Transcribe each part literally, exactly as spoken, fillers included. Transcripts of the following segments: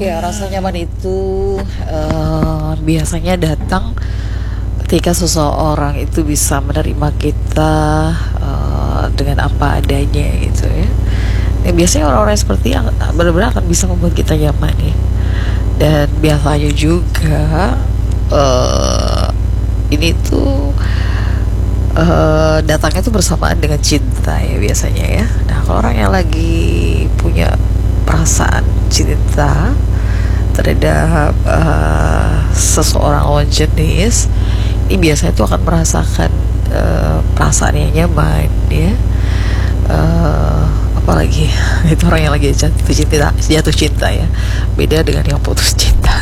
Ya, rasa nyaman itu eh, biasanya datang ketika seseorang itu bisa menerima kita eh, dengan apa adanya gitu ya. Ya, biasanya orang-orang seperti yang benar-benar akan bisa membuat kita nyaman ya. Dan biasanya juga eh, ini tuh eh, datangnya tuh bersamaan dengan cinta ya biasanya ya. Nah, kalau orang yang lagi punya perasaan cinta terhadap uh, seseorang lawan jenis, ini biasanya tuh akan merasakan uh, perasaan yang nyaman ya. Uh, apalagi itu orang yang lagi jatuh cinta, jatuh cinta ya, beda dengan yang putus cinta.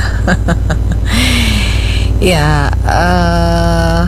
Ya, uh,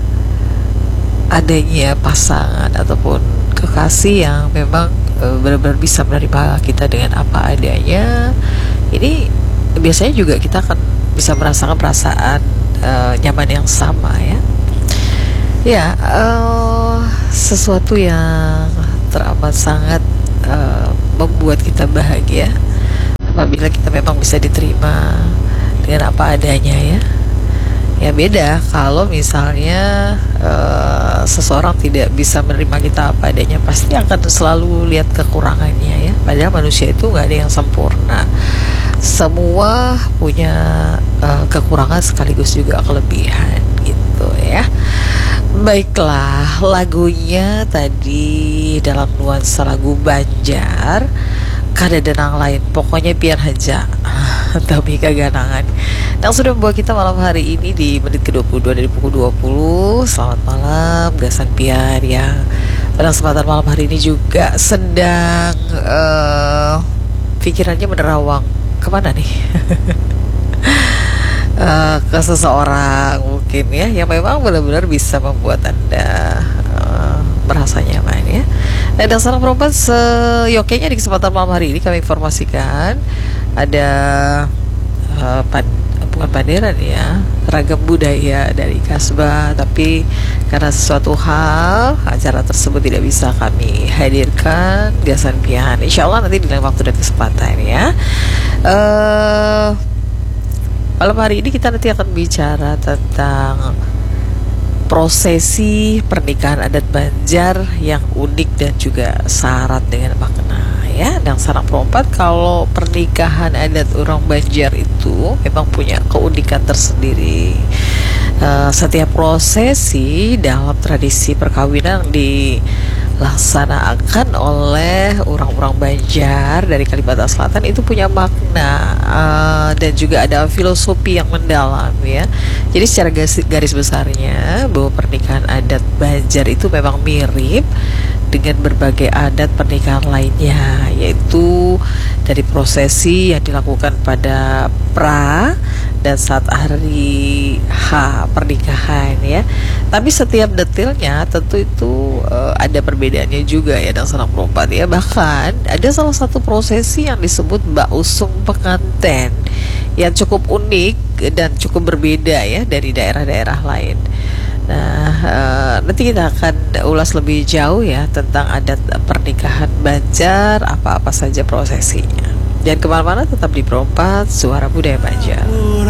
adanya pasangan ataupun kekasih yang memang uh, benar-benar bisa menerima kita dengan apa adanya, ini biasanya juga kita akan bisa merasakan perasaan uh, nyaman yang sama ya. Ya, uh, sesuatu yang teramat sangat uh, membuat kita bahagia apabila kita memang bisa diterima dengan apa adanya ya. Ya beda kalau misalnya uh, seseorang tidak bisa menerima kita apa adanya, pasti akan selalu lihat kekurangannya ya. Padahal manusia itu nggak ada yang sempurna, semua punya uh, kekurangan sekaligus juga kelebihan gitu ya. Baiklah, lagunya tadi dalam nuansa lagu Banjar, kada denang lain, pokoknya biar aja tapi keganangan yang sudah membawa kita malam hari ini di menit ke dua puluh dua dari pukul dua puluh. Selamat malam Gasan Pian yang pada kesempatan malam hari ini juga sedang uh, pikirannya menerawang kemana nih? uh, ke seseorang mungkin ya, yang memang benar-benar bisa membuat Anda uh, merasa nyaman ya. Nah, dan salam perempuan seyokenya di kesempatan malam hari ini kami informasikan ada uh, pad, bukan pameran ya, ragam budaya dari Kasbah, tapi karena sesuatu hal acara tersebut tidak bisa kami hadirkan Gasan Pian. Insya Allah nanti di lain waktu dan kesempatan ya. Uh, malam hari ini kita nanti akan bicara tentang prosesi pernikahan adat Banjar yang unik dan juga syarat dengan makna ya. Dan sarang perempat, kalau pernikahan adat orang Banjar itu memang punya keunikan tersendiri. Uh, setiap prosesi dalam tradisi perkawinan dilaksanakan oleh orang-orang Banjar dari Kalimantan Selatan itu punya makna uh, dan juga ada filosofi yang mendalam ya. Jadi secara garis, garis besarnya bahwa pernikahan adat Banjar itu memang mirip dengan berbagai adat pernikahan lainnya, yaitu dari prosesi yang dilakukan pada pra dan saat hari H pernikahan ya. Tapi setiap detailnya tentu itu uh, ada perbedaannya juga ya dan salah perempat ya. Bahkan ada salah satu prosesi yang disebut Mbak Usung Penganten yang cukup unik dan cukup berbeda ya dari daerah-daerah lain. Nah, uh, nanti kita akan ulas lebih jauh ya tentang adat pernikahan Banjar, apa-apa saja prosesinya. Jangan kemana-mana, tetap di Perempat Suara Budaya Banjar.